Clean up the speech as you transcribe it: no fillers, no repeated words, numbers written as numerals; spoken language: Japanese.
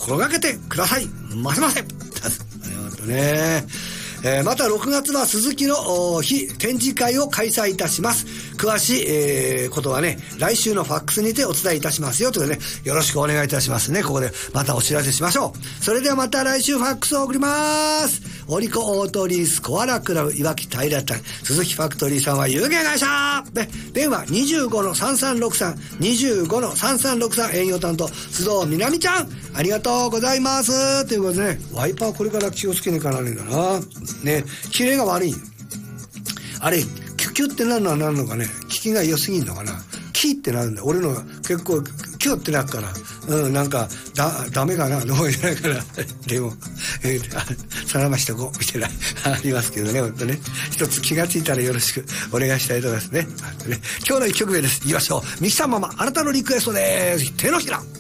心がけてくださいませませ。また6月は鈴木の日展示会を開催いたします。詳しい、ことはね、来週のファックスにてお伝えいたしますよということでね、よろしくお願いいたしますね。ここでまたお知らせしましょう。それではまた来週ファックスを送ります。オリコオートリースコアラクラブいわき平田鈴木ファクトリーさんは有限会社、ね、電話 25-3363 25-3363 営業担当須藤みなみちゃんありがとうございますということでね、ワイパーこれから気をつけねえかなねえんだなね、キレが悪いあれキュキュってなるのはなるのかね、効きが良すぎんのかな、キーってなるんだ。俺のが結構キュってなるからなんかダメかなどうじゃないからでもさらましてこうみたいなありますけどね、本当ね一つ気がついたらよろしくお願いしたいと思いますね。今日の1曲目です。言いましょう。ミキさんママあなたのリクエストです。手のひら。